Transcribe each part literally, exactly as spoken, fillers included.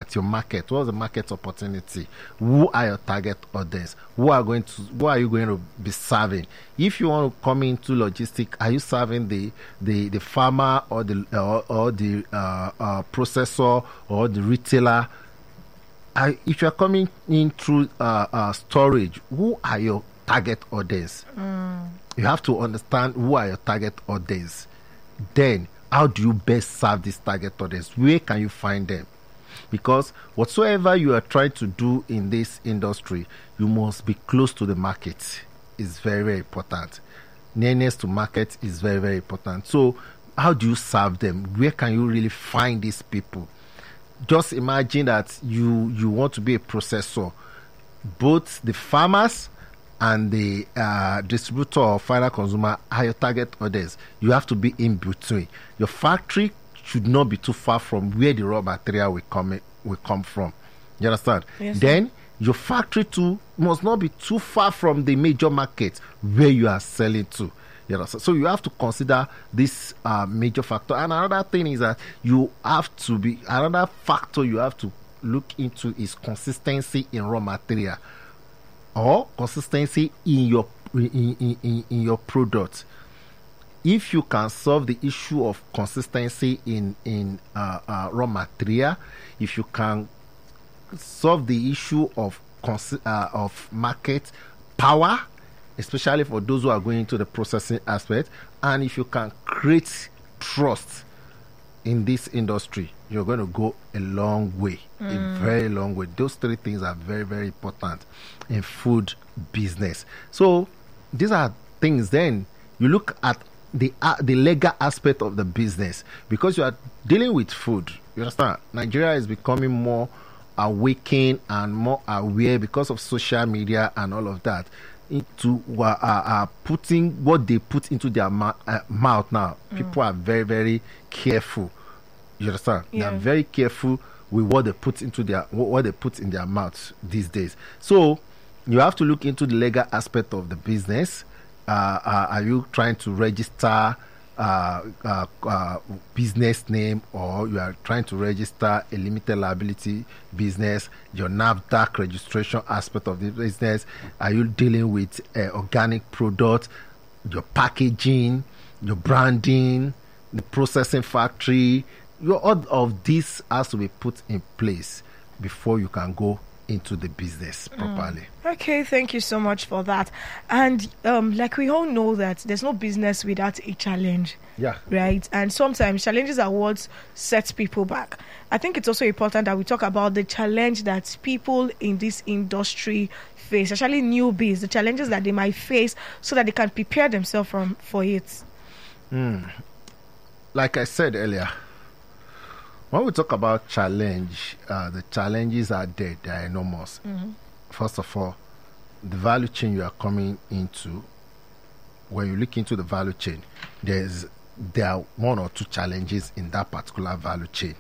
at your market. What's the market opportunity? Who are your target audience? Who are going to who are you going to be serving? If you want to come into logistics, are you serving the the, the farmer or the or, or the uh, uh, processor or the retailer? I, if you are coming in through uh, uh, storage, who are your target audience? Mm. You have to understand who are your target audience. Then, how do you best serve this target audience? Where can you find them? Because whatsoever you are trying to do in this industry, you must be close to the market. It's very, very important. Nearness to market is very, very important. So, how do you serve them? Where can you really find these people? Just imagine that you you want to be a processor. Both the farmers and the uh, distributor or final consumer are your target audience. You have to be in between. Your factory should not be too far from where the raw material will come will come from. You understand? Yes, then sir. Your factory too must not be too far from the major market where you are selling to. You know, so, so you have to consider this uh, major factor. And another thing is that you have to be, another factor you have to look into is consistency in raw material or consistency in your in, in, in, in your product. If you can solve the issue of consistency in, in uh, uh, raw material, if you can solve the issue of consi- uh, of market power, especially for those who are going into the processing aspect, and if you can create trust in this industry, you're going to go a long way, mm. a very long way. Those three things are very, very important in food business. So these are things. Then you look at the uh, the legal aspect of the business, because you are dealing with food. You understand? Nigeria is becoming more awakened and more aware because of social media and all of that, into uh, uh, putting what they put into their ma- uh, mouth now. Mm. People are very, very careful. You understand? Yeah. They are very careful with what they put into their what they put in their mouths these days. So you have to look into the legal aspect of the business. Uh, uh, are you trying to register uh, uh, uh, business name, or you are trying to register a limited liability business? Your NAFDAC registration aspect of the business. Are you dealing with uh, organic product, your packaging, your branding, the processing factory? Your, all of this has to be put in place before you can go into the business properly. Mm. Okay, thank you so much for that. And um, like we all know that there's no business without a challenge. Yeah. Right? And sometimes challenges are what sets people back. I think it's also important that we talk about the challenge that people in this industry face, especially newbies, the challenges that they might face, so that they can prepare themselves from for it. Mm. Like I said earlier, when we talk about challenge, uh, the challenges are there, they are enormous. Mm-hmm. First of all, the value chain you are coming into, when you look into the value chain, there's there are one or two challenges in that particular value chain,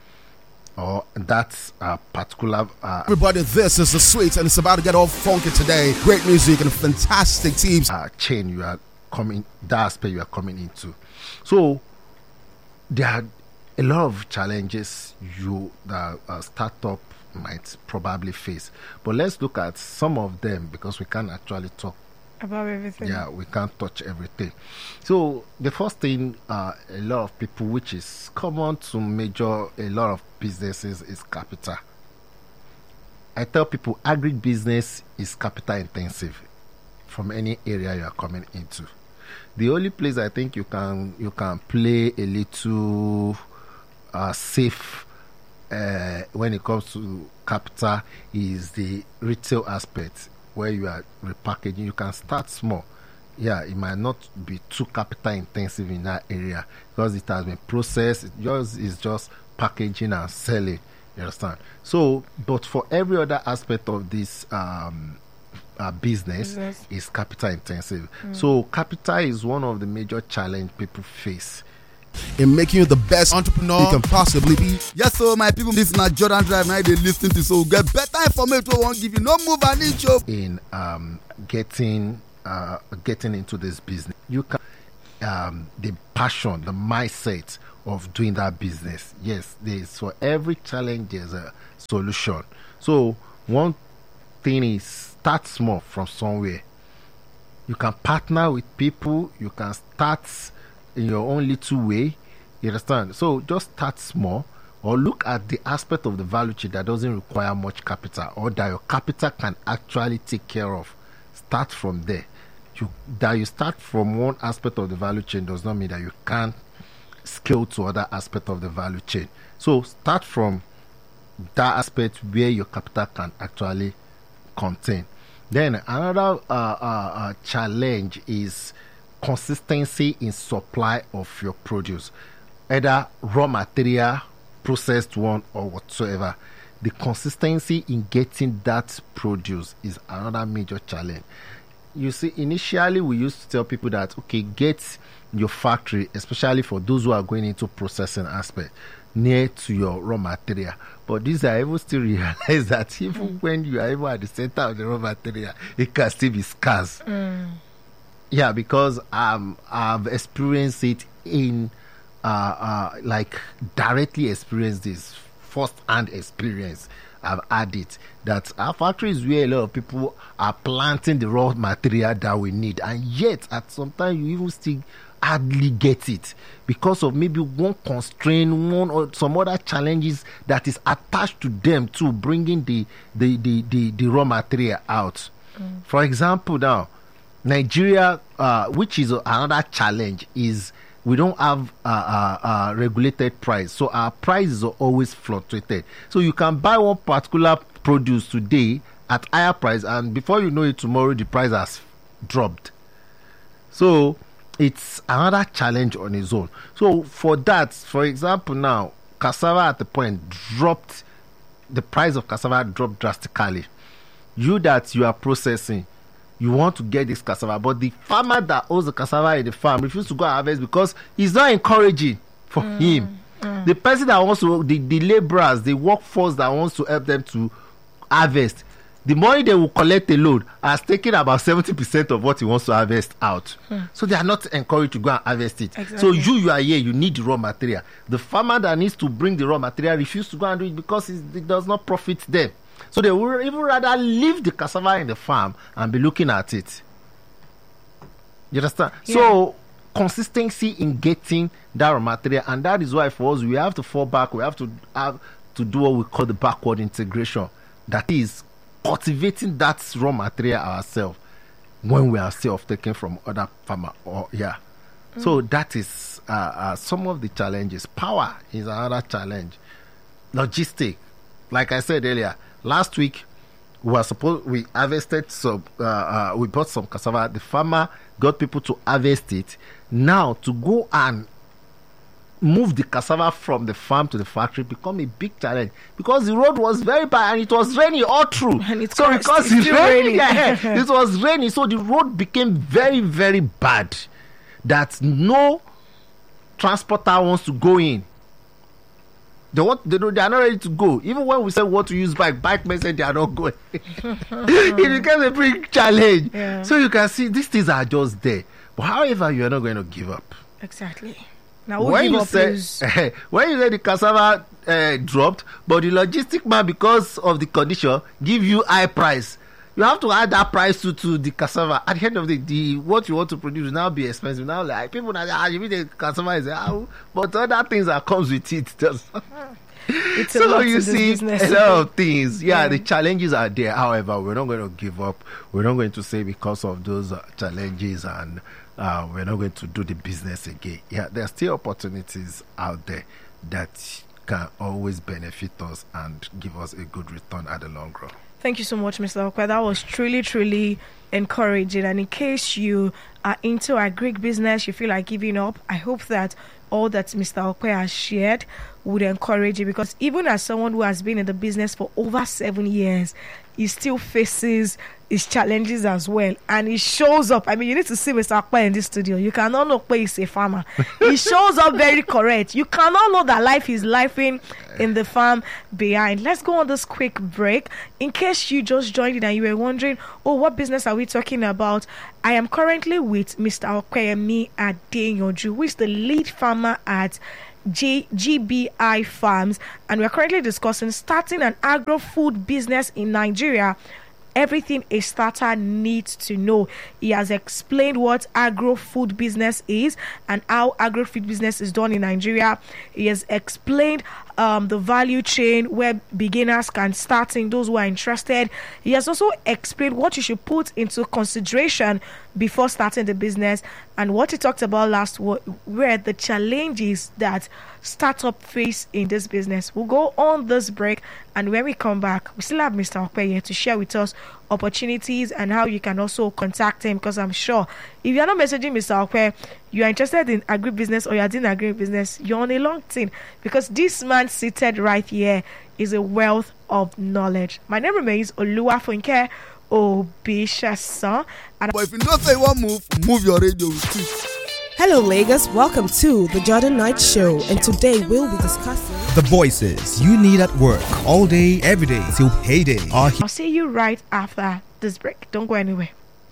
or that's a particular. Uh, Everybody, this is The Sweets, and it's about to get all funky today. Great music and fantastic teams. Uh, chain you are coming, that aspect you are coming into. So there are a lot of challenges you the uh, startup might probably face, but let's look at some of them, because we can't actually talk about everything. Yeah, we can't touch everything. So the first thing, uh, a lot of people, which is common to major a lot of businesses, is capital. I tell people, agribusiness is capital intensive from any area you are coming into. The only place I think you can you can play a little Uh, safe uh, when it comes to capital is the retail aspect, where you are repackaging. You can start small. Yeah, it might not be too capital intensive in that area because it has been processed. It just is just packaging and selling. You understand? So, but for every other aspect of this um, uh, business, business is capital intensive. Mm. So, capital is one of the major challenge people face in making you the best entrepreneur you can possibly be. Yes, so my people, this is not Jordan Drive. Now they listen to, so get better information. We won't give you no move an inch of. In um, getting uh, getting into this business, you can um, the passion, the mindset of doing that business. Yes, there's for every challenge there's a solution. So one thing is start small from somewhere. You can partner with people. You can start in your own little way. You understand? So just start small, or look at the aspect of the value chain that doesn't require much capital, or that your capital can actually take care of. Start from there. You, that you start from one aspect of the value chain does not mean that you can't scale to other aspect of the value chain. So start from that aspect where your capital can actually contain. Then another uh, uh, uh, challenge is consistency in supply of your produce, either raw material, processed one, or whatsoever. The consistency in getting that produce is another major challenge. You see, initially we used to tell people that, okay, get your factory, especially for those who are going into processing aspect, near to your raw material. But these are even still realize that even mm. when you are even at the center of the raw material, it can still be scarce. Mm. Yeah, because um, I've experienced it in, uh, uh, like, directly experienced this, first-hand experience. I've had it, that our factory is where a lot of people are planting the raw material that we need, and yet at some time you even still hardly get it because of maybe one constraint, one or some other challenges that is attached to them to bringing the the the, the, the raw material out. Mm. For example, now Nigeria, uh, which is another challenge, is we don't have a uh, uh, uh, regulated price, so our prices are always fluctuated. So you can buy one particular produce today at higher price, and before you know it, tomorrow the price has dropped. So it's another challenge on its own. So for that, for example, now cassava at the point dropped, the price of cassava dropped drastically. You that you are processing, you want to get this cassava, but the farmer that owns the cassava in the farm refuses to go and harvest because it's not encouraging for mm, him. Mm. The person that wants to, the, the laborers, the workforce that wants to help them to harvest, the money they will collect alone has taken about seventy percent of what he wants to harvest out. Mm. So they are not encouraged to go and harvest it. Exactly. So you, you are here, you need the raw material. The farmer that needs to bring the raw material refuses to go and do it because it does not profit them. So they would even rather leave the cassava in the farm and be looking at it. You understand? Yeah. So consistency in getting that raw material, and that is why for us we have to fall back. We have to have to do what we call the backward integration. That is cultivating that raw material ourselves when we are still taken from other farmer. Or yeah. Mm. So that is uh, uh, some of the challenges. Power is another challenge. Logistic, like I said earlier. Last week, we were supposed we harvested some. Uh, uh, we bought some cassava. The farmer got people to harvest it. Now to go and move the cassava from the farm to the factory become a big challenge because the road was very bad and it was raining all through. And it's so because it's raining, yeah, it was raining, so the road became very very bad. That no transporter wants to go in. They want, they, they are not ready to go. Even when we say what to use bike, bike men say they are not going. It becomes a big challenge. Yeah. So you can see these things are just there. But however, you are not going to give up. Exactly. Now, we'll when give you up say is... when you say the cassava uh, dropped, but the logistic man, because of the condition, give you high price. You have to add that price to, to the cassava. At the end of the day, what you want to produce will now be expensive. Now, like people now, ah, you mean the cassava is ah, but other things that comes with it. Just it's a so lot you in see this business. a lot of things. Yeah, Yeah. the challenges are there. However, we're not going to give up. We're not going to say because of those uh, challenges and uh, we're not going to do the business again. Yeah, there are still opportunities out there that can always benefit us and give us a good return at the long run. Thank you so much, Mister Okwe. That was truly, truly encouraging. And in case you are into agric business, you feel like giving up, I hope that all that Mister Okwe has shared would encourage you, because even as someone who has been in the business for over seven years, he still faces his challenges as well, and he shows up. I mean, you need to see Mister Okwe in this studio. You cannot know Okwe is a farmer. He shows up very correct. You cannot know that life is life in in the farm behind. Let's go on this quick break. In case you just joined in and you were wondering, oh, what business are we talking about? I am currently with Mister Okwe Adeyanju, who is the lead farmer at G- GBI Farms, and we're currently discussing starting an agro-food business in Nigeria. Everything a starter needs to know. He has explained what agro-food business is and how agro-food business is done in Nigeria. He has explained um, the value chain where beginners can start in, those who are interested. He has also explained what you should put into consideration before starting the business, and what he talked about last were the challenges that startup face in this business. We'll go on this break, and when we come back, we still have Mister Okpe here to share with us opportunities and how you can also contact him, because I'm sure if you're not messaging Mister Okpe, you are interested in agribusiness or you're doing agribusiness, you're on a long thing, because this man seated right here is a wealth of knowledge. My name remains Oluwafunke Obishasan. And But if you don't say you want move, move your radio with it. Hello, Lagos. Welcome to the Jordan Knight Show, and today we'll be discussing the voices you need at work all day, every day till payday. Are I'll see you right after this break. Don't go anywhere.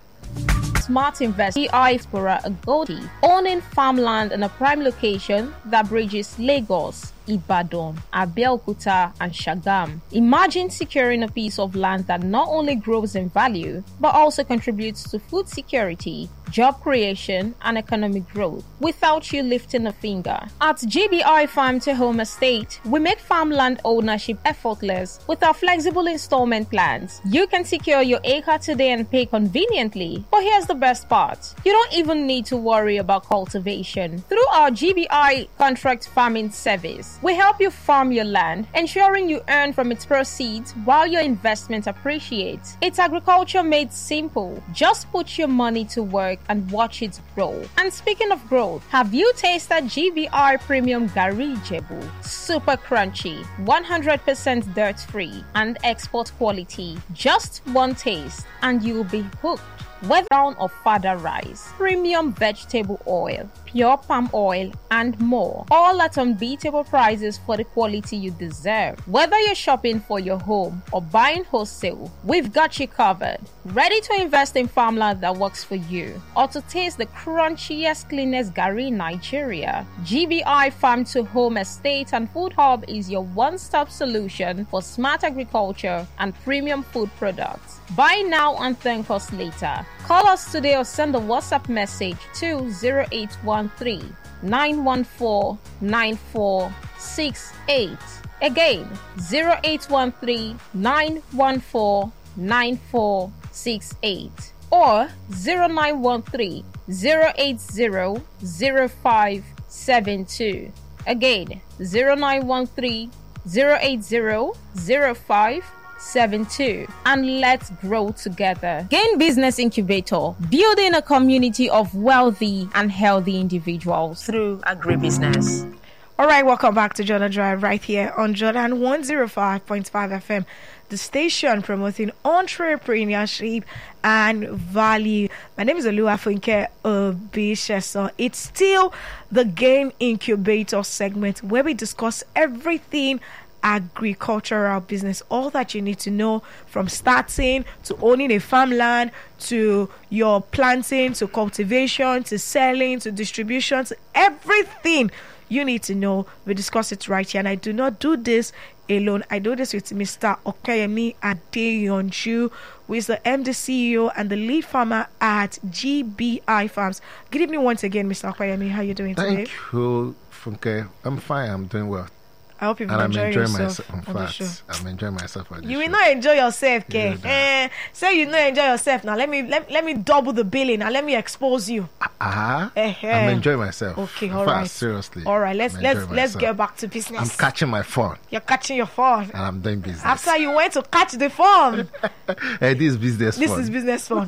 Smart Invest G I Explorer Agodi, owning farmland in a prime location that bridges Lagos, Ibadan, Abeokuta, and Shagam. Imagine securing a piece of land that not only grows in value, but also contributes to food security, job creation, and economic growth without you lifting a finger. At G B I Farm to Home Estate, we make farmland ownership effortless with our flexible installment plans. You can secure your acre today and pay conveniently. But here's the best part. You don't even need to worry about cultivation. Through our G B I contract farming service, we help you farm your land, ensuring you earn from its proceeds while your investment appreciates. It's agriculture made simple. Just put your money to work and watch it grow. And speaking of growth, have you tasted G B I Premium Gari Jebu? Super crunchy, one hundred percent dirt free, and export quality. Just one taste and you'll be hooked. Whether brown or fada rice, premium vegetable oil, pure palm oil, and more. All at unbeatable prices for the quality you deserve. Whether you're shopping for your home or buying wholesale, we've got you covered. Ready to invest in farmland that works for you, or to taste the crunchiest, cleanest gari in Nigeria? G B I Farm to Home Estate and Food Hub is your one-stop solution for smart agriculture and premium food products. Buy now and thank us later. Call us today or send a WhatsApp message to zero eight one three, nine one four, nine four six eight. Again, zero eight one three, nine one four, nine four six eight. Or zero nine one three, zero eight zero, zero five seven two. Again, zero nine one three, zero eight zero, zero five seven two, and let's grow together. Gain Business Incubator, building a community of wealthy and healthy individuals through agribusiness. All right, welcome back to Jordan Drive right here on Jordan one oh five point five F M, the station promoting entrepreneurship and value. My name is Oluwafunke Obishasan. It's still the Game Incubator segment where we discuss everything agricultural business, all that you need to know, from starting to owning a farmland, to your planting, to cultivation, to selling, to distribution, to everything you need to know. We discuss it right here, and I do not do this alone. I do this with Mister Okeyemi Adeyonju, who is the M D C E O and the lead farmer at G B I Farms. Good evening once again, Mister Okeyemi. How are you doing today? Thank you, Funke. I'm fine. I'm doing well. I hope you've and enjoyed I'm enjoying yourself myself. In on the fact, show. I'm enjoying myself on the You show. will not enjoy yourself, K. Yeah, eh, say you not enjoy yourself now. Let me let, let me double the billing and let me expose you. Ah, Eh, eh. I'm enjoying myself. Okay, In all fact, right. Seriously. All right, let's I'm let's enjoying let's myself. get back to business. I'm catching my phone You're catching your phone. and I'm doing business. After you went to catch the phone, hey, this is business this phone. is business phone.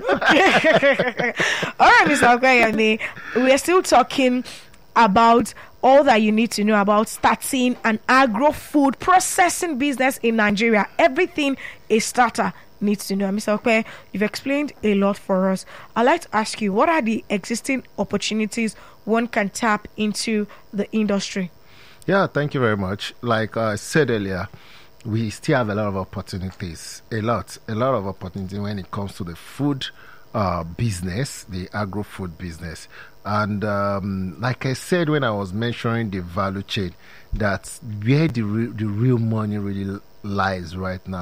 Okay. All right, Mister Okeyemi, we are still talking about all that you need to know about starting an agro-food processing business in Nigeria. Everything a starter needs to know. Mister Okpe, you've explained a lot for us. I'd like to ask you, what are the existing opportunities one can tap into the industry? Yeah, thank you very much. Like I said earlier, we still have a lot of opportunities. A lot. A lot of opportunity when it comes to the food uh, business, the agro-food business. And um, like I said when I was mentioning the value chain, that's where the, re- the real money really lies right now.